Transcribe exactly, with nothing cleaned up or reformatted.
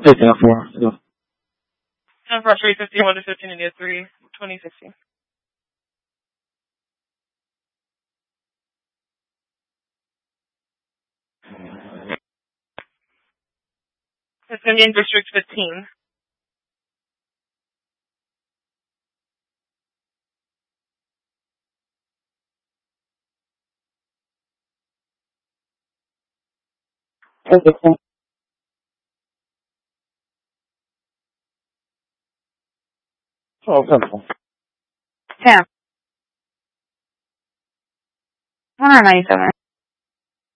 对，ten four，对吧？ ten four three fifty-one to fifteen India three, twenty sixteen. It's Indian District fifteen. Okay, cool. Oh, simple. Ten. one ninety-seven.